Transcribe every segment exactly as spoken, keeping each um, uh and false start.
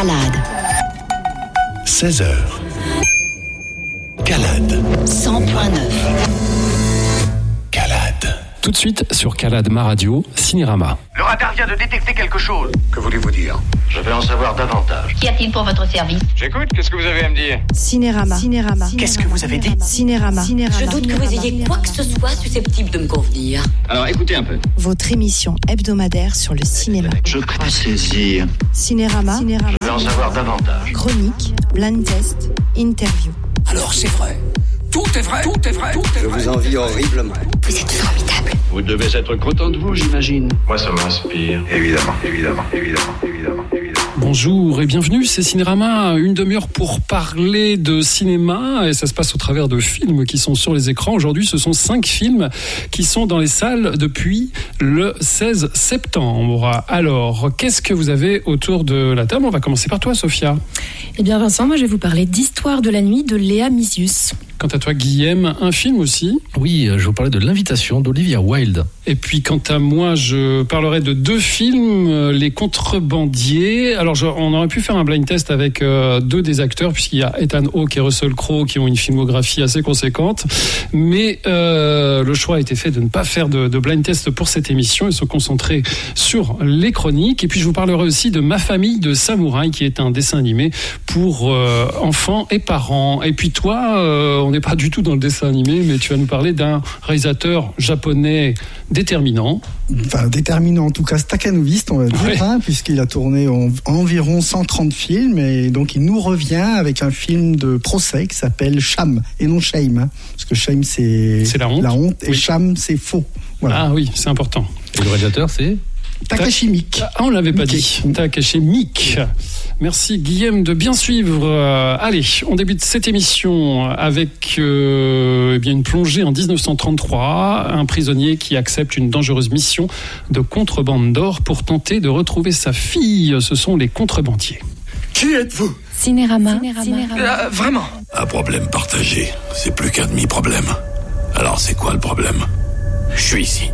Calade. seize heures. Calade. cent point neuf. Calade. Tout de suite sur Calade Ma Radio, Cinérama. Le radar vient de détecter quelque chose. Que voulez-vous dire ? Je veux en savoir davantage. Qu'y a-t-il pour votre service ? J'écoute, qu'est-ce que vous avez à me dire ? Cinérama. Cinérama. Qu'est-ce que vous avez dit ? Cinérama. Je doute que vous ayez quoi que ce soit susceptible de me convenir. Alors écoutez un peu. Votre émission hebdomadaire sur le cinéma. Je crois saisir. Cinérama. Cinérama. Je veux en savoir davantage. Chronique, blind test, interview. Alors c'est vrai. Tout est vrai, tout est vrai, tout est vrai. Je vous envie horriblement. Vous êtes formidable. Vous devez être content de vous, j'imagine. Moi ça m'inspire. Évidemment, évidemment, évidemment, évidemment, évidemment. Bonjour et bienvenue, c'est Cinérama, une demi-heure pour parler de cinéma et ça se passe au travers de films qui sont sur les écrans. Aujourd'hui, ce sont cinq films qui sont dans les salles depuis le seize septembre. Alors, qu'est-ce que vous avez autour de la table ? On va commencer par toi, Sophia. Eh bien Vincent, moi je vais vous parler d'Histoire de la nuit de Léa Mysius. Quant à toi, Guillaume, un film aussi. Oui, je vous parlais de L'Invitation d'Olivia Wilde. Et puis, quant à moi, je parlerai de deux films, Les Contrebandiers. Alors, je, on aurait pu faire un blind test avec euh, deux des acteurs, puisqu'il y a Ethan Hawke et Russell Crowe qui ont une filmographie assez conséquente. Mais euh, le choix a été fait de ne pas faire de, de blind test pour cette émission et se concentrer sur les chroniques. Et puis, je vous parlerai aussi de Ma famille de samouraï, qui est un dessin animé pour euh, enfants et parents. Et puis, toi, euh, on n'est pas du tout dans le dessin animé, mais tu vas nous parler d'un réalisateur japonais déterminant. Enfin, déterminant en tout cas, staccanoviste on va dire, ouais. hein, puisqu'il a tourné en, environ cent trente films et donc il nous revient avec un film de procès qui s'appelle Shame et non Shame, hein, parce que Shame c'est, c'est la honte, la honte et oui. Shame c'est faux. Voilà. Ah oui, c'est important. Et le réalisateur c'est Takashi Miike. Ah, on l'avait pas Miike. dit. Takashi Miike. Merci Guillaume de bien suivre. Euh, allez, on débute cette émission avec euh, eh bien une plongée en dix-neuf cent trente-trois. Un prisonnier qui accepte une dangereuse mission de contrebande d'or pour tenter de retrouver sa fille. Ce sont les contrebandiers. Qui êtes-vous ? Cinérama. Cinérama. Euh, vraiment ? Un problème partagé, c'est plus qu'un demi-problème. Alors c'est quoi le problème ? Je suis ici.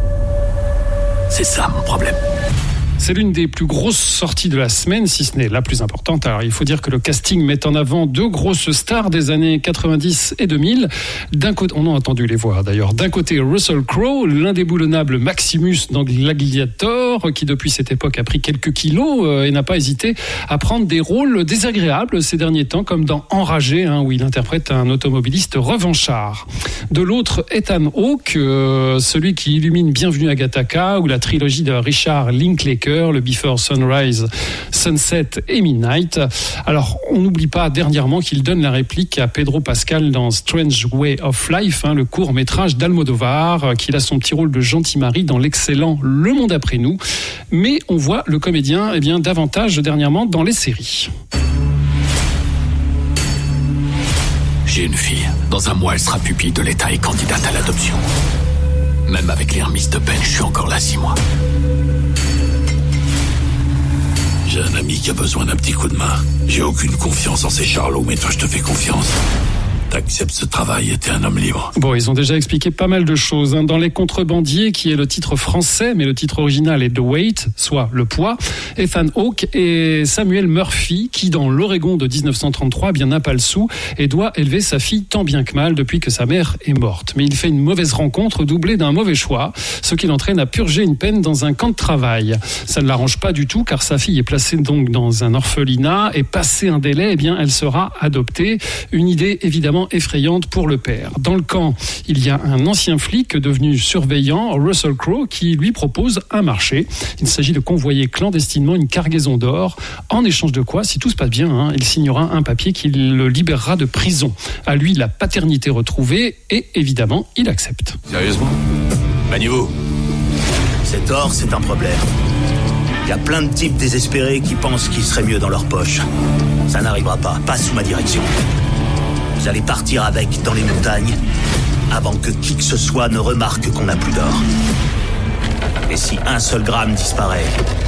C'est ça mon problème. C'est l'une des plus grosses sorties de la semaine, si ce n'est la plus importante. Alors, il faut dire que le casting met en avant deux grosses stars des années quatre-vingt-dix et deux mille. D'un côté, on a entendu les voix d'ailleurs. D'un côté, Russell Crowe, l'indéboulonnable Maximus dans Gladiator, qui depuis cette époque a pris quelques kilos euh, et n'a pas hésité à prendre des rôles désagréables ces derniers temps, comme dans Enragé, hein, où il interprète un automobiliste revanchard. De l'autre, Ethan Hawke, euh, celui qui illumine Bienvenue à Gattaca ou la trilogie de Richard Linklater, le Before Sunrise, Sunset et Midnight. Alors, on n'oublie pas dernièrement qu'il donne la réplique à Pedro Pascal dans Strange Way of Life, hein, le court-métrage d'Almodovar, qu'il a son petit rôle de gentil mari dans l'excellent Le Monde après nous. Mais on voit le comédien eh bien, davantage dernièrement dans les séries. J'ai une fille. Dans un mois, elle sera pupille de l'État et candidate à l'adoption. Même avec les remises de peine, je suis encore là six mois. J'ai un ami qui a besoin d'un petit coup de main. J'ai aucune confiance en ces charlots, mais toi je te fais confiance. T'acceptes ce travail et t'es un homme libre. Bon, ils ont déjà expliqué pas mal de choses. Hein. Dans Les Contrebandiers, qui est le titre français, mais le titre original est The Weight, soit Le Poids, Ethan Hawke et Samuel Murphy, qui dans L'Oregon de dix-neuf cent trente-trois, eh bien n'a pas le sou et doit élever sa fille tant bien que mal depuis que sa mère est morte. Mais il fait une mauvaise rencontre doublée d'un mauvais choix, ce qui l'entraîne à purger une peine dans un camp de travail. Ça ne l'arrange pas du tout, car sa fille est placée donc dans un orphelinat et passé un délai, eh bien elle sera adoptée. Une idée évidemment effrayante pour le père. Dans le camp, il y a un ancien flic devenu surveillant, Russell Crowe, qui lui propose un marché. Il s'agit de convoyer clandestinement une cargaison d'or, en échange de quoi, si tout se passe bien, hein, il signera un papier qui le libérera de prison. À lui, la paternité retrouvée, et évidemment, il accepte. Sérieusement ? Maniez-vous. Cet or, c'est un problème. Il y a plein de types désespérés qui pensent qu'ils seraient mieux dans leur poche. Ça n'arrivera pas, pas sous ma direction. Vous allez partir avec dans les montagnes avant que qui que ce soit ne remarque qu'on n'a plus d'or. Et si un seul gramme disparaît,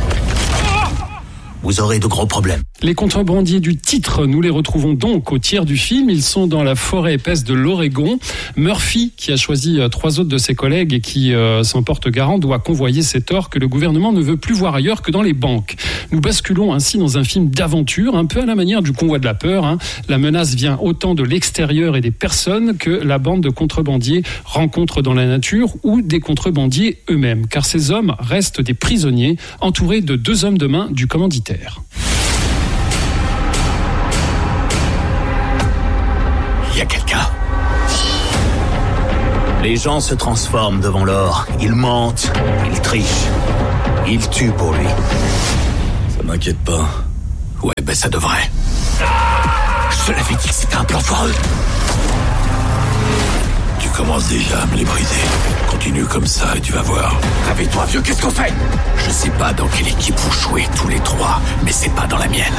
vous aurez de gros problèmes. Les contrebandiers du titre, nous les retrouvons donc au tiers du film. Ils sont dans la forêt épaisse de l'Oregon. Murphy, qui a choisi trois autres de ses collègues et qui euh, s'en porte garant, doit convoyer cet or que le gouvernement ne veut plus voir ailleurs que dans les banques. Nous basculons ainsi dans un film d'aventure, un peu à la manière du Convoi de la peur. Hein. La menace vient autant de l'extérieur et des personnes que la bande de contrebandiers rencontre dans la nature ou des contrebandiers eux-mêmes. Car ces hommes restent des prisonniers entourés de deux hommes de main du commanditaire. Il y a quelqu'un. Les gens se transforment devant l'or. Ils mentent, ils trichent, ils tuent pour lui. Ça m'inquiète pas. Ouais, ben ça devrait. Je te l'avais dit que c'était un plan foireux. Tu commences déjà à me les briser. Continue comme ça et tu vas voir. Réveille-toi, vieux, qu'est-ce qu'on fait? Je sais pas dans quelle équipe vous jouez tous les trois, mais c'est pas dans la mienne.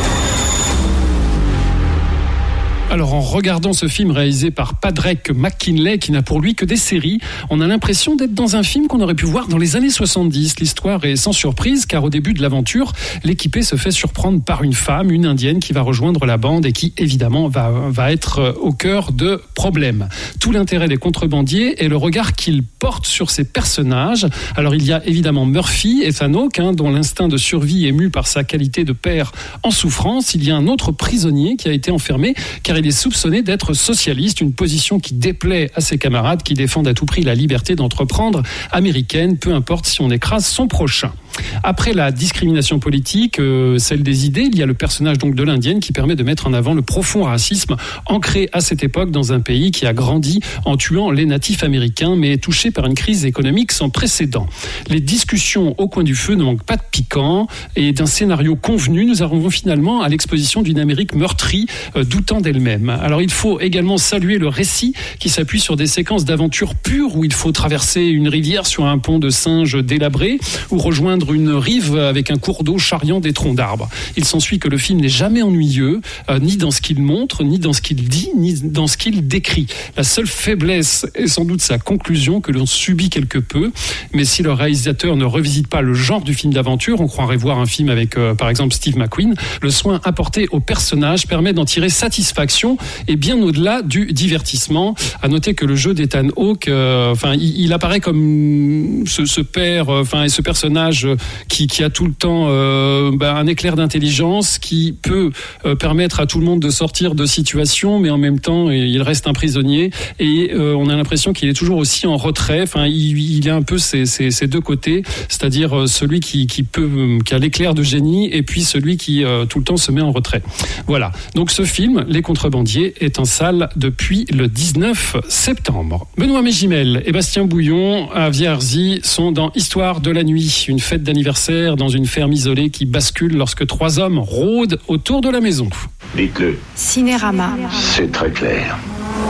Alors en regardant ce film réalisé par Padraig McKinley, qui n'a pour lui que des séries, on a l'impression d'être dans un film qu'on aurait pu voir dans les années soixante-dix. L'histoire est sans surprise, car au début de l'aventure, l'équipé se fait surprendre par une femme, une indienne, qui va rejoindre la bande et qui, évidemment, va, va être au cœur de problèmes. Tout l'intérêt des contrebandiers est le regard qu'ils portent sur ces personnages. Alors il y a évidemment Murphy, Ethan Hawke, hein, dont l'instinct de survie est mu par sa qualité de père en souffrance. Il y a un autre prisonnier qui a été enfermé, car il est soupçonné d'être socialiste, une position qui déplaît à ses camarades qui défendent à tout prix la liberté d'entreprendre américaine, peu importe si on écrase son prochain. Après la discrimination politique, euh, celle des idées, il y a le personnage donc de l'Indienne qui permet de mettre en avant le profond racisme ancré à cette époque dans un pays qui a grandi en tuant les natifs américains, mais est touché par une crise économique sans précédent. Les discussions au coin du feu ne manquent pas de piquant et d'un scénario convenu, nous arrivons finalement à l'exposition d'une Amérique meurtrie, euh, doutant d'elle-même. Alors il faut également saluer le récit qui s'appuie sur des séquences d'aventures pures où il faut traverser une rivière sur un pont de singes délabré ou rejoindre une rive avec un cours d'eau charriant des troncs d'arbres. Il s'ensuit que le film n'est jamais ennuyeux, euh, ni dans ce qu'il montre, ni dans ce qu'il dit, ni dans ce qu'il décrit. La seule faiblesse est sans doute sa conclusion que l'on subit quelque peu, mais si le réalisateur ne revisite pas le genre du film d'aventure, on croirait voir un film avec euh, par exemple Steve McQueen, le soin apporté au personnage permet d'en tirer satisfaction et bien au-delà du divertissement. À noter que le jeu d'Ethan Hawke, euh, enfin, il, il apparaît comme ce, ce père, enfin, euh, et ce personnage qui, qui a tout le temps euh, bah, un éclair d'intelligence qui peut euh, permettre à tout le monde de sortir de situations, mais en même temps, il reste un prisonnier et euh, on a l'impression qu'il est toujours aussi en retrait. Enfin, il, il a un peu ces, ces, ces deux côtés, c'est-à-dire celui qui, qui peut, qui a l'éclair de génie et puis celui qui euh, tout le temps se met en retrait. Voilà. Donc ce film, Les Contrebandiers, est en salle depuis le dix-neuf septembre. Benoît Magimel et Bastien Bouillon à Vierzy sont dans Histoire de la nuit, une fête d'anniversaire dans une ferme isolée qui bascule lorsque trois hommes rôdent autour de la maison. Dites-le. Cinérama. C'est très clair.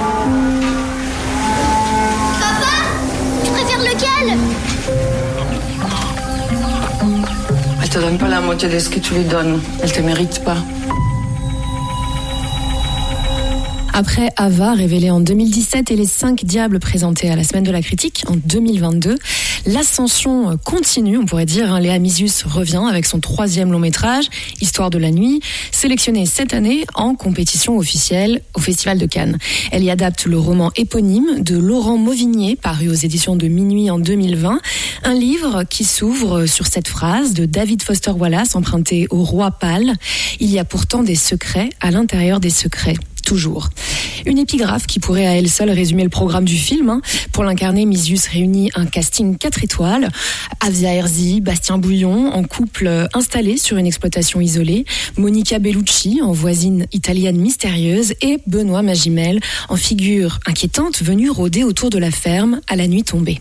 Papa, tu préfères lequel? Elle te donne pas la moitié de ce que tu lui donnes. Elle te mérite pas. Après Ava, révélé en deux mille dix-sept, et Les Cinq Diables, présentés à la Semaine de la Critique en deux mille vingt-deux, l'ascension continue, on pourrait dire. Léa Mysius revient avec son troisième long métrage, Histoire de la nuit, sélectionné cette année en compétition officielle au Festival de Cannes. Elle y adapte le roman éponyme de Laurent Mauvigné, paru aux éditions de Minuit en deux mille vingt, un livre qui s'ouvre sur cette phrase de David Foster Wallace, empruntée au roi pâle. Il y a pourtant des secrets à l'intérieur des secrets. Toujours. Une épigraphe qui pourrait à elle seule résumer le programme du film. Hein. Pour l'incarner, Mysius réunit un casting quatre étoiles. Avia Herzi, Bastien Bouillon, en couple installé sur une exploitation isolée. Monica Bellucci, en voisine italienne mystérieuse. Et Benoît Magimel, en figure inquiétante, venue rôder autour de la ferme à la nuit tombée.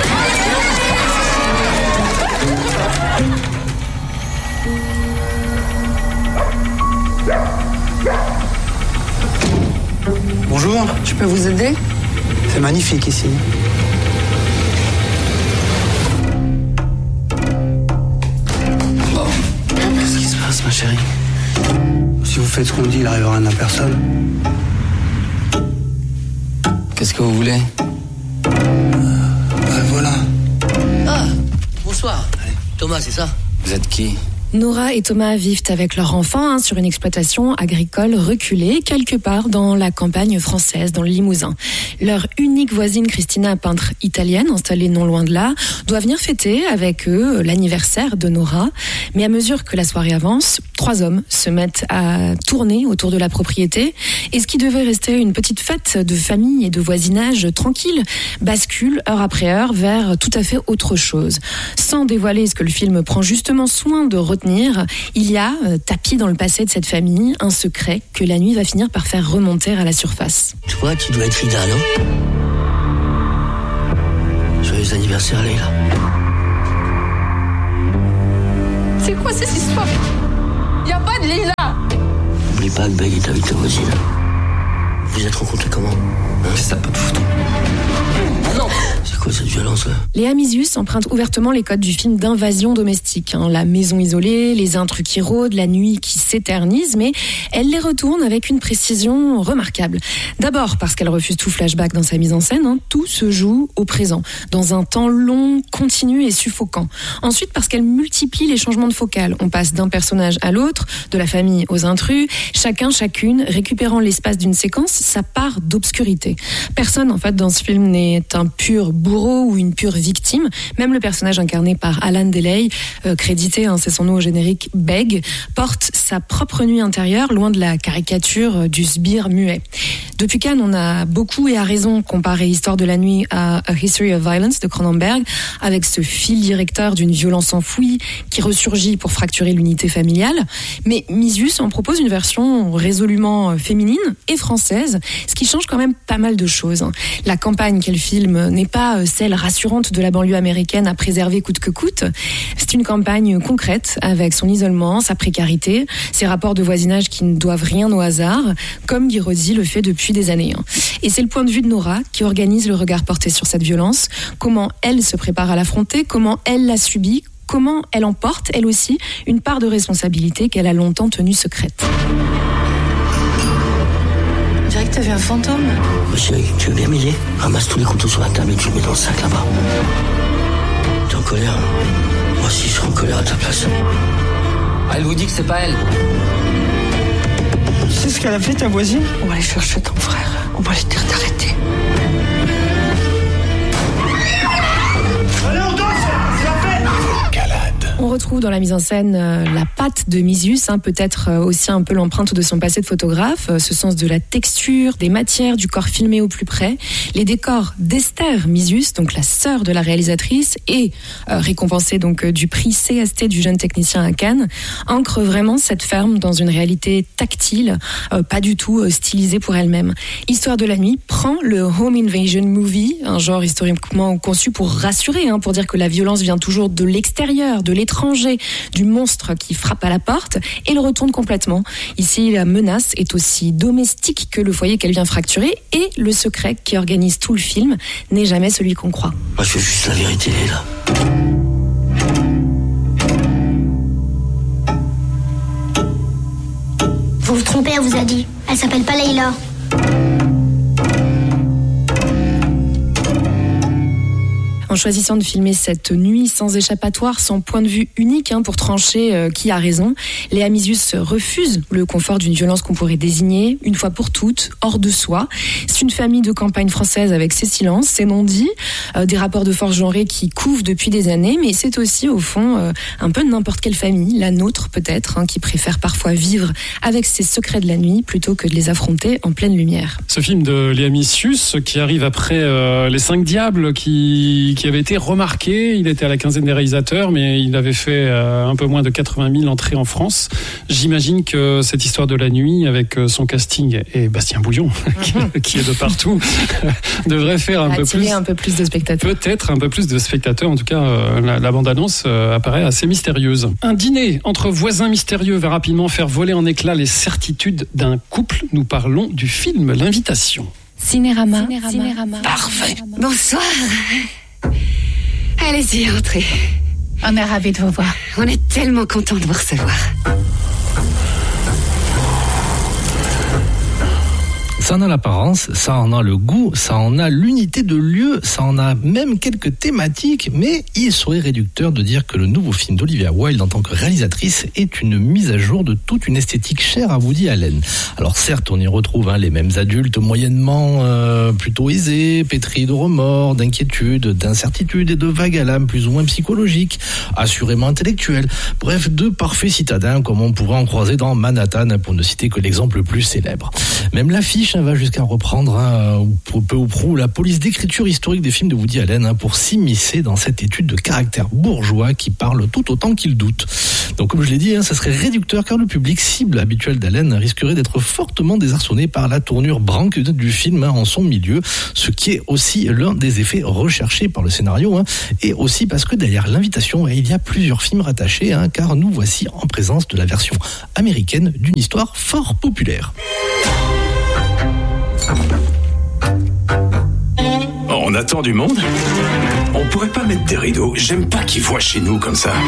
Bonjour, je peux vous aider? C'est magnifique ici. Bon, qu'est-ce qui se passe, ma chérie? Si vous faites ce qu'on dit, il n'arrivera rien à personne. Qu'est-ce que vous voulez? Euh, bah voilà. Ah, bonsoir. Thomas, c'est ça? Vous êtes qui? Nora et Thomas vivent avec leur enfant hein, sur une exploitation agricole reculée, quelque part dans la campagne française, dans le Limousin. Leur unique voisine, Christina, peintre italienne, installée non loin de là, doit venir fêter avec eux l'anniversaire de Nora. Mais à mesure que la soirée avance, trois hommes se mettent à tourner autour de la propriété. Et ce qui devait rester une petite fête de famille et de voisinage tranquille bascule heure après heure vers tout à fait autre chose. Sans dévoiler ce que le film prend justement soin de retenir, il y a, euh, tapis dans le passé de cette famille, un secret que la nuit va finir par faire remonter à la surface. Toi, tu dois être Frida, non? Joyeux anniversaire, Leila. C'est quoi cette histoire? Y a pas de Leila. N'oublie pas que Beg est avec ta voisine. Vous êtes rencontrés comment? Hein? Ça peut te foutre. Ah non! C'est quoi cette violence-là? Léa Misius emprunte ouvertement les codes du film d'invasion domestique. Hein. La maison isolée, les intrus qui rôdent, la nuit qui s'éternise, mais elle les retourne avec une précision remarquable. D'abord parce qu'elle refuse tout flashback dans sa mise en scène. Hein. Tout se joue au présent, dans un temps long, continu et suffocant. Ensuite parce qu'elle multiplie les changements de focale. On passe d'un personnage à l'autre, de la famille aux intrus, chacun, chacune récupérant l'espace d'une séquence sa part d'obscurité. Personne, en fait, dans ce film n'est un pur bourreau ou une pure victime. Même le personnage incarné par Alan Deley, euh, crédité, hein, c'est son nom au générique, Beg, porte sa propre nuit intérieure, loin de la caricature du sbire muet. Depuis Cannes, on a beaucoup et à raison comparé Histoire de la nuit à A History of Violence de Cronenberg, avec ce fil directeur d'une violence enfouie qui ressurgit pour fracturer l'unité familiale. Mais Misius en propose une version résolument féminine et française, ce qui change quand même pas mal de choses. La campagne qu'elle filme n'est pas celle rassurante de la banlieue américaine à préserver coûte que coûte. C'est une campagne concrète avec son isolement, sa précarité, ses rapports de voisinage qui ne doivent rien au hasard, comme Guy Rizzi le fait depuis des années. Et c'est le point de vue de Nora qui organise le regard porté sur cette violence, comment elle se prépare à l'affronter, comment elle l'a subie, comment elle en porte, elle aussi, une part de responsabilité qu'elle a longtemps tenue secrète. On dirait que t'as vu un fantôme. Monsieur, tu veux bien m'aider? Ramasse tous les couteaux sur la table et tu les mets dans le sac là-bas. T'es en colère? Moi aussi, je serais en colère à ta place. Elle vous dit que c'est pas elle. Tu sais ce qu'elle a fait, ta voisine? On va aller chercher ton frère. On va lui dire d'arrêter. Allez, on danse! C'est la fête! On retrouve dans la mise en scène euh, la patte de Misius, hein, peut-être euh, aussi un peu l'empreinte de son passé de photographe, euh, ce sens de la texture, des matières, du corps filmé au plus près. Les décors d'Esther Misius, donc la sœur de la réalisatrice et euh, récompensée donc euh, du prix C S T du jeune technicien à Cannes, ancrent vraiment cette ferme dans une réalité tactile, euh, pas du tout euh, stylisée pour elle-même. Histoire de la nuit prend le home invasion movie, un genre historiquement conçu pour rassurer, hein, pour dire que la violence vient toujours de l'extérieur, de l'étranger, du monstre qui frappe à la porte, et le retourne complètement. Ici, la menace est aussi domestique que le foyer qu'elle vient fracturer, et le secret qui organise tout le film n'est jamais celui qu'on croit. Moi, je veux juste la vérité, là. Vous vous trompez, elle vous a dit. Elle s'appelle pas Leila. En choisissant de filmer cette nuit sans échappatoire, sans point de vue unique hein, pour trancher euh, qui a raison, Léa Misius refuse le confort d'une violence qu'on pourrait désigner, une fois pour toutes, hors de soi. C'est une famille de campagne française avec ses silences, ses non-dits, euh, des rapports de force genrés qui couvent depuis des années, mais c'est aussi au fond euh, un peu n'importe quelle famille, la nôtre peut-être, hein, qui préfère parfois vivre avec ses secrets de la nuit plutôt que de les affronter en pleine lumière. Ce film de Léa Misius qui arrive après euh, Les Cinq Diables qui... qui avait été remarqué. Il était à la quinzaine des réalisateurs, mais il avait fait euh, un peu moins de quatre-vingt mille entrées en France. J'imagine que cette histoire de la nuit, avec son casting et Bastien Bouillon, mm-hmm. qui est de partout, devrait faire un peu plus, un peu plus de spectateurs. Peut-être un peu plus de spectateurs. En tout cas, euh, la, la bande-annonce euh, apparaît assez mystérieuse. Un dîner entre voisins mystérieux va rapidement faire voler en éclats les certitudes d'un couple. Nous parlons du film L'Invitation. Cinérama. Cinérama. Cinérama. Parfait. Bonsoir. Allez-y, entrez. On est ravis de vous voir. On est tellement contents de vous recevoir. Ça en a l'apparence, ça en a le goût, ça en a l'unité de lieu, ça en a même quelques thématiques, mais il serait réducteur de dire que le nouveau film d'Olivia Wilde en tant que réalisatrice est une mise à jour de toute une esthétique chère à Woody Allen. Alors certes, on y retrouve hein, les mêmes adultes moyennement euh, plutôt aisés, pétris de remords, d'inquiétudes, d'incertitudes et de vagues à l'âme plus ou moins psychologiques, assurément intellectuelles, bref, de parfaits citadins comme on pourrait en croiser dans Manhattan, pour ne citer que l'exemple le plus célèbre. Même l'affiche va jusqu'à reprendre hein, peu ou prou la police d'écriture historique des films de Woody Allen hein, pour s'immiscer dans cette étude de caractère bourgeois qui parle tout autant qu'il doute. Donc comme je l'ai dit, hein, ça serait réducteur car le public cible habituel d'Allen risquerait d'être fortement désarçonné par la tournure branque du film hein, en son milieu, ce qui est aussi l'un des effets recherchés par le scénario hein, et aussi parce que derrière l'invitation, il y a plusieurs films rattachés hein, car nous voici en présence de la version américaine d'une histoire fort populaire. On attend du monde ? On pourrait pas mettre des rideaux ? J'aime pas qu'ils voient chez nous comme ça.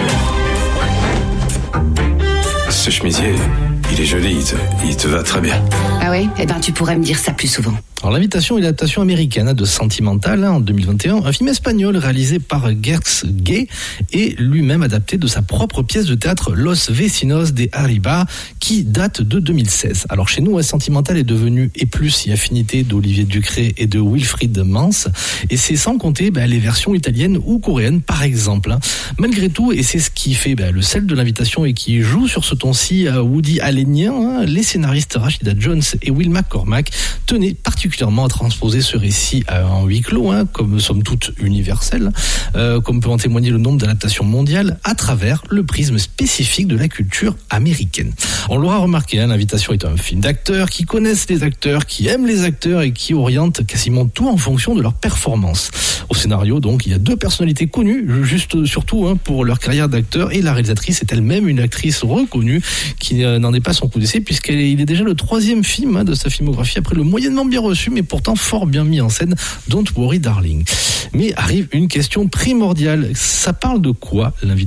Ce chemisier, il est joli, il te, il te va très bien. Ah oui ? Eh ben tu pourrais me dire ça plus souvent. Alors l'invitation est l'adaptation américaine de Sentimental en deux mille vingt et un, un film espagnol réalisé par Gers Gay et lui-même adapté de sa propre pièce de théâtre Los Vecinos de Arriba qui date de deux mille seize. Alors chez nous, Sentimental est devenu et plus et affinité d'Olivier Ducret et de Wilfried Mans et c'est sans compter bah, les versions italiennes ou coréennes par exemple. Hein. Malgré tout, et c'est ce qui fait bah, le sel de l'invitation et qui joue sur ce ton-ci à Woody Allenien, hein, les scénaristes Rashida Jones et Will McCormack tenaient particulièrement à transposer ce récit en huis clos, hein, comme somme toute universel, euh, comme peut en témoigner le nombre d'adaptations mondiales à travers le prisme spécifique de la culture américaine. On l'aura remarqué, hein, l'invitation est un film d'acteurs qui connaissent les acteurs, qui aiment les acteurs et qui orientent quasiment tout en fonction de leur performance. Au scénario, donc, il y a deux personnalités connues, juste surtout hein, pour leur carrière d'acteur, et la réalisatrice est elle-même une actrice reconnue qui euh, n'en est pas son coup d'essai, puisqu'il est déjà le troisième film hein, de sa filmographie après le moyennement bien reçu mais pourtant fort bien mis en scène Don't Worry Darling. Mais arrive une question primordiale. Ça parle de quoi, l'invitation ?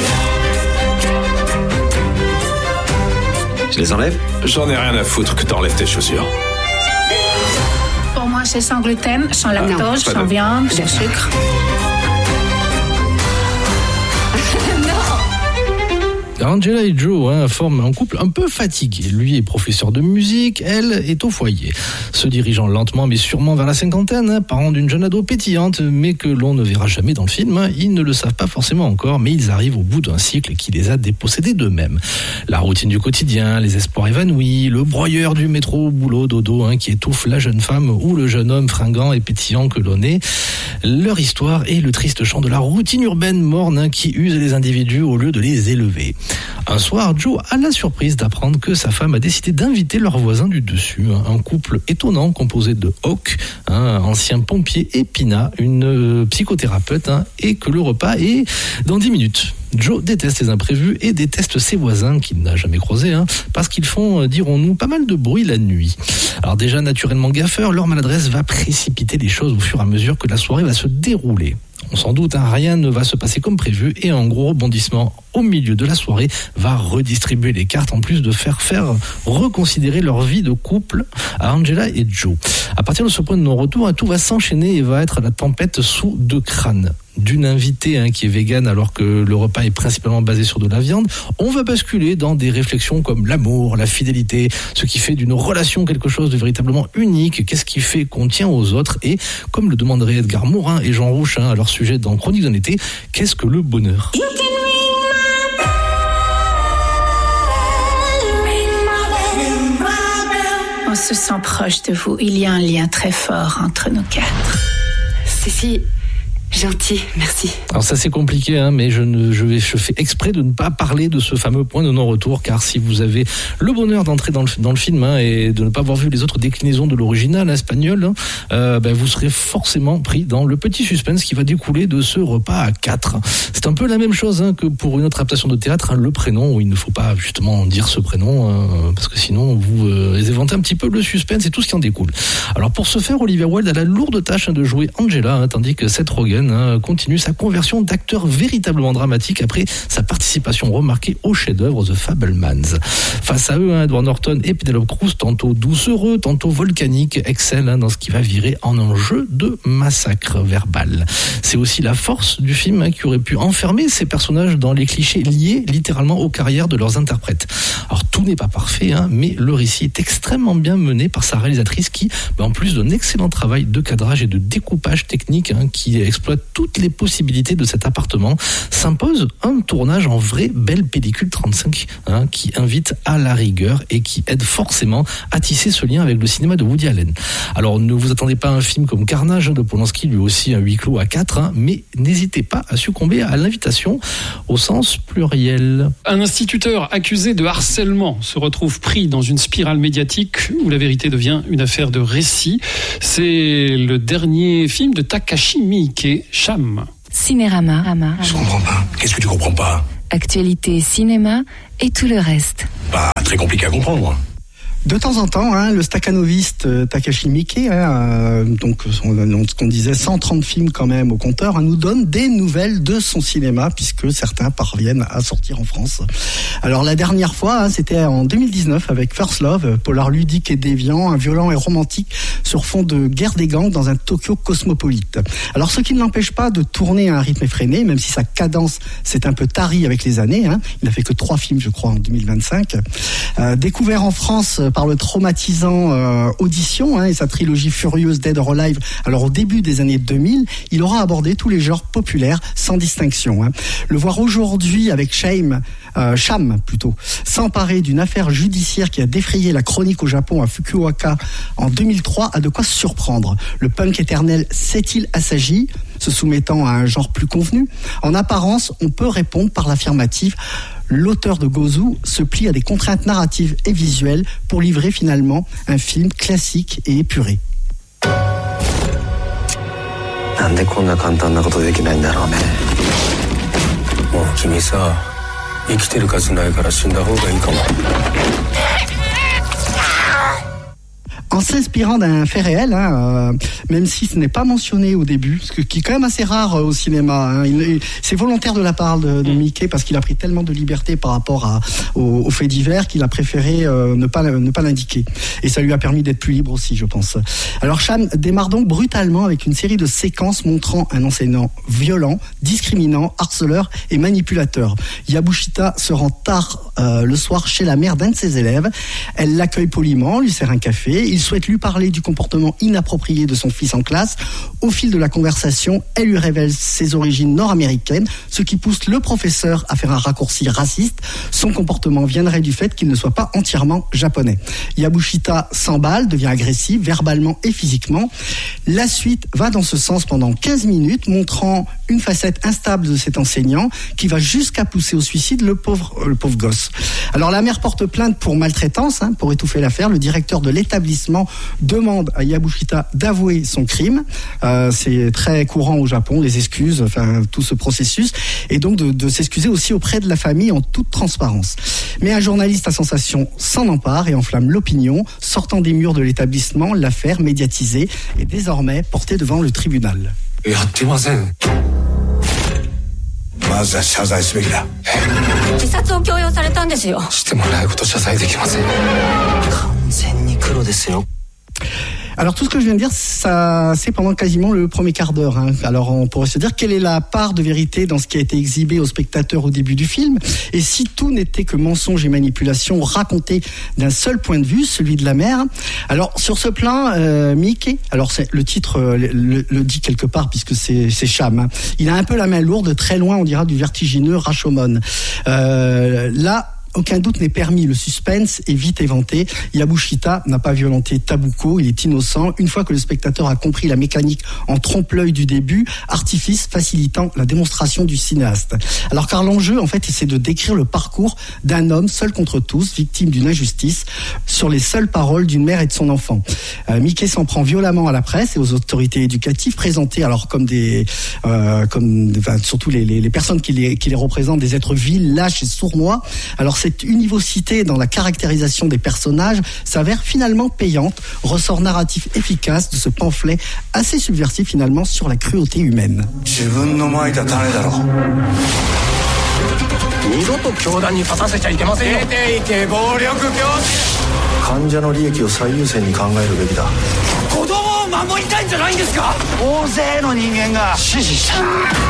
Je les enlève ? J'en ai rien à foutre que t'enlèves tes chaussures. Pour moi, c'est sans gluten, sans lactose, non, sans de... viande, sans sucre. Angela et Joe hein, forment un couple un peu fatigué. Lui est professeur de musique, elle est au foyer. Se dirigeant lentement mais sûrement vers la cinquantaine, hein, parents d'une jeune ado pétillante, mais que l'on ne verra jamais dans le film. Hein, ils ne le savent pas forcément encore, mais ils arrivent au bout d'un cycle qui les a dépossédés d'eux-mêmes. La routine du quotidien, les espoirs évanouis, le broyeur du métro, boulot, dodo, hein, qui étouffe la jeune femme ou le jeune homme fringant et pétillant que l'on est. Leur histoire est le triste chant de la routine urbaine morne hein, qui use les individus au lieu de les élever. Un soir, Joe a la surprise d'apprendre que sa femme a décidé d'inviter leur voisin du dessus, un couple étonnant composé de Hawk, un ancien pompier, et Pina, une psychothérapeute, hein, et que le repas est dans dix minutes. Joe déteste les imprévus et déteste ses voisins qu'il n'a jamais croisés, hein, parce qu'ils font, dirons-nous, pas mal de bruit la nuit. Alors déjà naturellement gaffeurs, leur maladresse va précipiter les choses au fur et à mesure que la soirée va se dérouler. On s'en doute, hein, rien ne va se passer comme prévu et un gros rebondissement au milieu de la soirée va redistribuer les cartes en plus de faire faire reconsidérer leur vie de couple à Angela et Joe. À partir de ce point de non-retour, tout va s'enchaîner et va être la tempête sous deux crânes. D'une invitée hein, qui est végane alors que le repas est principalement basé sur de la viande, on va basculer dans des réflexions comme l'amour, la fidélité, ce qui fait d'une relation quelque chose de véritablement unique, qu'est-ce qui fait qu'on tient aux autres et, comme le demanderaient Edgar Morin et Jean Rouch hein, à leur sujet dans Chronique d'un été, qu'est-ce que le bonheur ? On se sent proche de vous. Il y a un lien très fort entre nous quatre. C'est si gentil, merci. Alors ça c'est compliqué, hein, mais je, ne, je, vais, je fais exprès de ne pas parler de ce fameux point de non-retour, car si vous avez le bonheur d'entrer dans le, dans le film hein, et de ne pas avoir vu les autres déclinaisons de l'original espagnol, hein, euh, ben, vous serez forcément pris dans le petit suspense qui va découler de ce repas à quatre. C'est un peu la même chose hein, que pour une autre adaptation de théâtre, hein, le prénom, où il ne faut pas justement dire ce prénom, hein, parce que sinon vous euh, éventez un petit peu le suspense et tout ce qui en découle. Alors pour ce faire, Olivia Wilde a la lourde tâche hein, de jouer Angela, hein, tandis que Seth Rogen Bergman hein, continue sa conversion d'acteur véritablement dramatique après sa participation remarquée au chef-d'œuvre The Fabelmans. Face à eux, hein, Edward Norton et Penelope Cruz, tantôt doucereux, tantôt volcaniques, excellent hein, dans ce qui va virer en un jeu de massacre verbal. C'est aussi la force du film hein, qui aurait pu enfermer ces personnages dans les clichés liés littéralement aux carrières de leurs interprètes. Alors tout n'est pas parfait, hein, mais le récit est extrêmement bien mené par sa réalisatrice qui, bah, en plus d'un excellent travail de cadrage et de découpage technique hein, qui exploite toutes les possibilités de cet appartement, s'impose un tournage en vraie belle pellicule trente-cinq hein, qui invite à la rigueur et qui aide forcément à tisser ce lien avec le cinéma de Woody Allen. Alors ne vous attendez pas à un film comme Carnage hein, de Polanski, lui aussi un huis clos à quatre, hein, mais n'hésitez pas à succomber à l'invitation au sens pluriel. Un instituteur accusé de harcèlement se retrouve pris dans une spirale médiatique où la vérité devient une affaire de récit. C'est le dernier film de Takashi Miike, Cham. Cinérama. Je comprends pas. Qu'est-ce que tu comprends pas? Actualité, cinéma et tout le reste. Pas très compliqué à comprendre. De temps en temps, hein, le staccanoviste euh, Takashi Miike, hein, euh, donc on, ce qu'on disait cent trente films quand même au compteur, hein, nous donne des nouvelles de son cinéma puisque certains parviennent à sortir en France. Alors la dernière fois, hein, c'était en deux mille dix-neuf avec First Love, polar ludique et déviant, un violent et romantique sur fond de guerre des gangs dans un Tokyo cosmopolite. Alors ce qui ne l'empêche pas de tourner à un rythme effréné, même si sa cadence s'est un peu tarie avec les années. Hein, il n'a fait que trois films, je crois, en deux mille vingt-cinq. Euh, découvert en France par le traumatisant euh, Audition hein, et sa trilogie furieuse Dead or Alive, alors au début des années deux mille, il aura abordé tous les genres populaires sans distinction. Hein. Le voir aujourd'hui avec Shame, euh, Cham plutôt, s'emparer d'une affaire judiciaire qui a défrayé la chronique au Japon à Fukuoka en deux mille trois a de quoi surprendre. Le punk éternel s'est-il assagi, se soumettant à un genre plus convenu? En apparence, on peut répondre par l'affirmative. L'auteur de Gozu se plie à des contraintes narratives et visuelles pour livrer finalement un film classique et épuré. En s'inspirant d'un fait réel, hein, euh, même si ce n'est pas mentionné au début, ce qui est quand même assez rare euh, au cinéma. Hein. Il, c'est volontaire de la part de, de Miike parce qu'il a pris tellement de liberté par rapport à, aux, aux faits divers qu'il a préféré euh, ne pas ne pas l'indiquer. Et ça lui a permis d'être plus libre aussi, je pense. Alors Cham démarre donc brutalement avec une série de séquences montrant un enseignant violent, discriminant, harceleur et manipulateur. Yabushita se rend tard euh, le soir chez la mère d'un de ses élèves. Elle l'accueille poliment, lui sert un café. Il souhaite lui parler du comportement inapproprié de son fils en classe. Au fil de la conversation, elle lui révèle ses origines nord-américaines, ce qui pousse le professeur à faire un raccourci raciste. Son comportement viendrait du fait qu'il ne soit pas entièrement japonais. Yabushita s'emballe, devient agressif, verbalement et physiquement. La suite va dans ce sens pendant quinze minutes, montrant une facette instable de cet enseignant qui va jusqu'à pousser au suicide le pauvre, le pauvre gosse. Alors la mère porte plainte pour maltraitance, hein, pour étouffer l'affaire. Le directeur de l'établissement demande à Yabushita d'avouer son crime. Euh, c'est très courant au Japon, les excuses, enfin tout ce processus, et donc de, de s'excuser aussi auprès de la famille en toute transparence. Mais un journaliste à sensation s'en empare et enflamme l'opinion. Sortant des murs de l'établissement, l'affaire médiatisée est désormais portée devant le tribunal. Alors tout ce que je viens de dire, ça, c'est pendant quasiment le premier quart d'heure. Hein. Alors on pourrait se dire quelle est la part de vérité dans ce qui a été exhibé aux spectateurs au début du film, et si tout n'était que mensonge et manipulation raconté d'un seul point de vue, celui de la mère. Alors sur ce plan, euh, Miike, alors c'est, le titre euh, le, le dit quelque part puisque c'est, c'est Cham. Hein. Il a un peu la main lourde, très loin on dira du vertigineux Rashomon. Euh, là. Aucun doute n'est permis, le suspense est vite éventé. Yabushita n'a pas violenté Tabuko, il est innocent. Une fois que le spectateur a compris la mécanique en trompe-l'œil du début, artifice facilitant la démonstration du cinéaste. Alors car l'enjeu, en fait, c'est de décrire le parcours d'un homme seul contre tous, victime d'une injustice, sur les seules paroles d'une mère et de son enfant. Euh, Miike s'en prend violemment à la presse et aux autorités éducatives, présentées alors comme des, euh, comme, enfin, surtout les, les, les personnes qui les, qui les représentent, des êtres vils, lâches et sournois. Alors cette univocité dans la caractérisation des personnages s'avère finalement payante, ressort narratif efficace de ce pamphlet assez subversif finalement sur la cruauté humaine. 二度と教団に立たせちゃいけませんよ。出ていけ暴力教師。患者の利益を最優先に考えるべきだ。子供を守りたいんじゃないんですか。大勢の人間が支持した。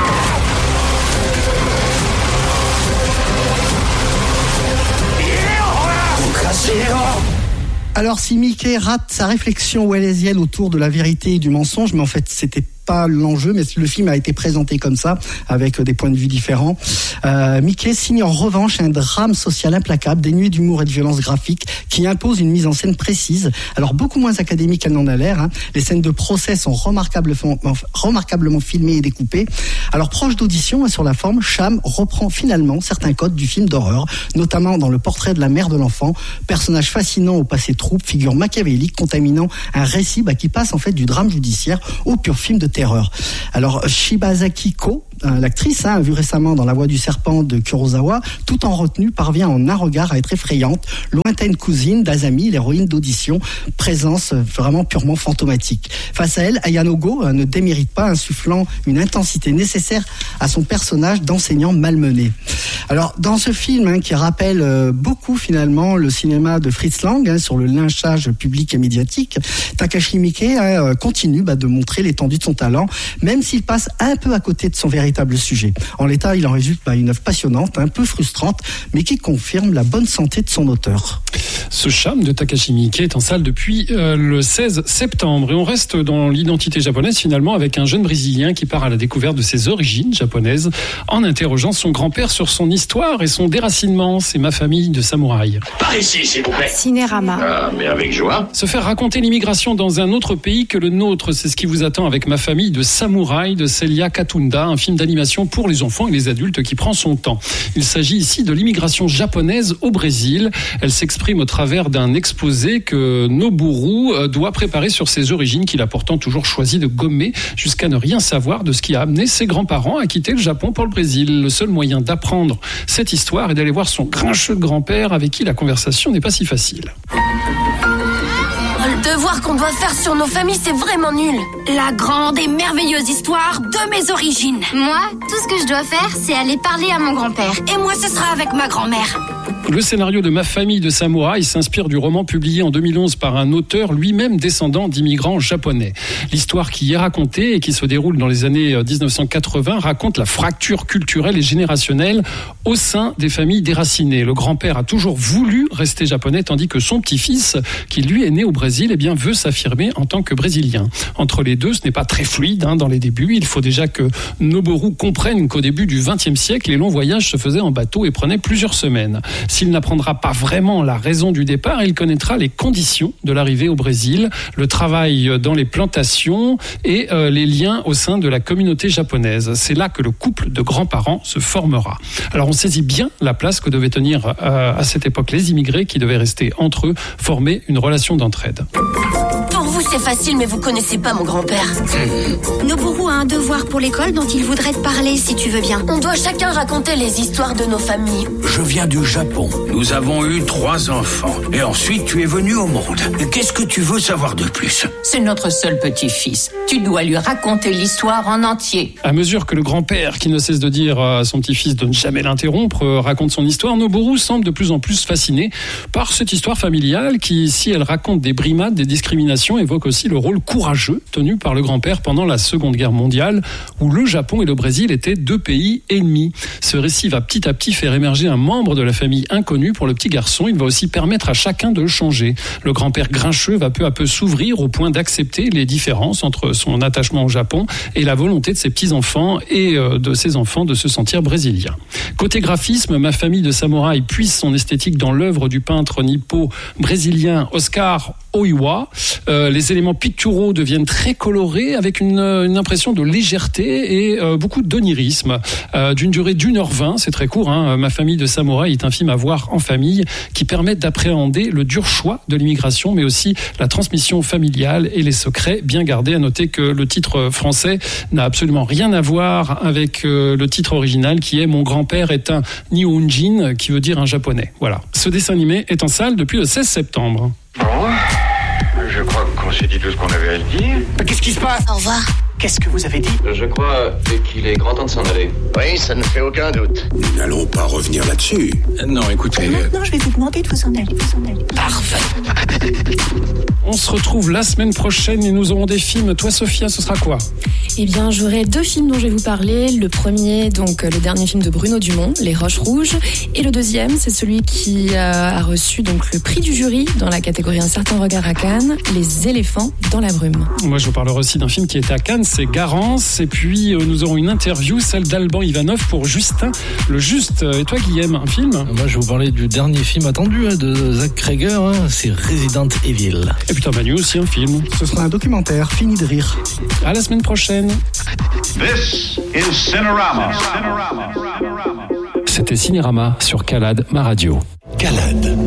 言えよほら。おかしいよ。 Alors si Mickey rate sa réflexion wallacienne autour de la vérité et du mensonge, mais en fait c'était pas l'enjeu, mais le film a été présenté comme ça, avec des points de vue différents. Euh, Mickey signe en revanche un drame social implacable, dénué d'humour et de violence graphique, qui impose une mise en scène précise. Alors beaucoup moins académique qu'elle n'en a l'air. Hein. Les scènes de procès sont remarquablement, remarquablement filmées et découpées. Alors proche d'audition et sur la forme, Cham reprend finalement certains codes du film d'horreur, notamment dans le portrait de la mère de l'enfant, personnage fascinant au passé trouble, figure machiavélique contaminant un récit bah, qui passe en fait du drame judiciaire au pur film de terreur. Alors Shibazaki Ko, l'actrice, hein, vue récemment dans La Voix du Serpent de Kurosawa, tout en retenue, parvient en un regard à être effrayante, lointaine cousine d'Azami, l'héroïne d'audition, présence vraiment purement fantomatique. Face à elle, Ayano Go ne démérite pas, insufflant une intensité nécessaire à son personnage d'enseignant malmené. Alors, dans ce film, hein, qui rappelle euh, beaucoup finalement le cinéma de Fritz Lang, hein, sur le lynchage public et médiatique, Takashi Miike hein, continue bah, de montrer l'étendue de son talent, même s'il passe un peu à côté de son véritable sujet. En l'état, il en résulte bah, une œuvre passionnante, un peu frustrante, mais qui confirme la bonne santé de son auteur. Ce Cham de Takashi Miike est en salle depuis euh, le seize septembre. Et on reste dans l'identité japonaise finalement avec un jeune Brésilien qui part à la découverte de ses origines japonaises en interrogeant son grand-père sur son histoire et son déracinement. C'est Ma famille de samouraï. Par ici, s'il vous plaît. Cinérama. Ah, mais avec joie. Se faire raconter l'immigration dans un autre pays que le nôtre, c'est ce qui vous attend avec Ma famille de samouraï de Celia Katunda, un film d'animation pour les enfants et les adultes qui prend son temps. Il s'agit ici de l'immigration japonaise au Brésil. Elle s'exprime au travers d'un exposé que Noboru doit préparer sur ses origines, qu'il a pourtant toujours choisi de gommer jusqu'à ne rien savoir de ce qui a amené ses grands-parents à quitter le Japon pour le Brésil. Le seul moyen d'apprendre cette histoire est d'aller voir son grincheux grand-père avec qui la conversation n'est pas si facile. Le devoir qu'on doit faire sur nos familles, c'est vraiment nul. La grande et merveilleuse histoire de mes origines. Moi, tout ce que je dois faire, c'est aller parler à mon grand-père. Et moi, ce sera avec ma grand-mère. Le scénario de Ma famille de samouraï s'inspire du roman publié en deux mille onze par un auteur lui-même descendant d'immigrants japonais. L'histoire qui y est racontée et qui se déroule dans les années dix-neuf cent quatre-vingts raconte la fracture culturelle et générationnelle au sein des familles déracinées. Le grand-père a toujours voulu rester japonais tandis que son petit-fils, qui lui est né au Brésil, eh bien, veut s'affirmer en tant que brésilien. Entre les deux, ce n'est pas très fluide hein, dans les débuts. Il faut déjà que Noboru comprenne qu'au début du vingtième siècle, les longs voyages se faisaient en bateau et prenaient plusieurs semaines. S'il n'apprendra pas vraiment la raison du départ, il connaîtra les conditions de l'arrivée au Brésil, le travail dans les plantations et euh, les liens au sein de la communauté japonaise. C'est là que le couple de grands-parents se formera. Alors on saisit bien la place que devaient tenir euh, à cette époque les immigrés qui devaient rester entre eux, former une relation d'entraide. Pour vous, c'est facile, mais vous connaissez pas mon grand-père. Noboru a un devoir pour l'école dont il voudrait te parler, si tu veux bien. On doit chacun raconter les histoires de nos familles. Je viens du Japon. Nous avons eu trois enfants. Et ensuite, tu es venu au monde. Qu'est-ce que tu veux savoir de plus ? C'est notre seul petit-fils. Tu dois lui raconter l'histoire en entier. À mesure que le grand-père, qui ne cesse de dire à son petit-fils de ne jamais l'interrompre, raconte son histoire, Noboru semble de plus en plus fasciné par cette histoire familiale qui, si elle raconte des brimades, des discriminations, évoque aussi le rôle courageux tenu par le grand-père pendant la Seconde Guerre mondiale, où le Japon et le Brésil étaient deux pays ennemis. Ce récit va petit à petit faire émerger un membre de la famille inconnu pour le petit garçon. Il va aussi permettre à chacun de le changer. Le grand-père grincheux va peu à peu s'ouvrir au point d'accepter les différences entre son attachement au Japon et la volonté de ses petits-enfants et de ses enfants de se sentir brésiliens. Côté graphisme, Ma famille de samouraï puise son esthétique dans l'œuvre du peintre nippo brésilien Oscar Oiwa. Euh, les les éléments picturaux deviennent très colorés avec une, une impression de légèreté et euh, beaucoup d'onirisme. Euh, d'une durée d'une heure vingt, c'est très court, hein. Ma famille de samouraï est un film à voir en famille qui permet d'appréhender le dur choix de l'immigration, mais aussi la transmission familiale et les secrets bien gardés. À noter que le titre français n'a absolument rien à voir avec euh, le titre original qui est « Mon grand-père est un Nihonjin » qui veut dire un japonais. Voilà. Ce dessin animé est en salle depuis le seize septembre. Bon, je crois qu'on s'est dit tout ce qu'on avait à se dire. Qu'est-ce qui se passe? Au revoir. Qu'est-ce que vous avez dit? Je crois qu'il est grand temps de s'en aller. Oui, ça ne fait aucun doute. Nous n'allons pas revenir là-dessus. Non, écoutez... Maintenant, je vais vous demander de vous en aller, vous en aller. Parfait. On se retrouve la semaine prochaine et nous aurons des films. Toi, Sophia, ce sera quoi? Eh bien, j'aurai deux films dont je vais vous parler. Le premier, donc le dernier film de Bruno Dumont, Les Roches Rouges. Et le deuxième, c'est celui qui a reçu donc le prix du jury dans la catégorie Un certain regard à Cannes, Les éléphants dans la brume. Moi, je vous parlerai aussi d'un film qui était à Cannes, c'est Garance. Et puis, euh, nous aurons une interview, celle d'Alban Ivanov pour Justin le Juste. Et toi, Guillaume, un film? Moi, je vais vous parler du dernier film attendu hein, de Zach Cregger, hein, c'est Resident Evil. Et puis, toi, Manu, aussi un film. Ce sera un documentaire, Fini de rire. À la semaine prochaine. This is Cinerama. C'était Cinérama sur Calade, ma radio. Calade.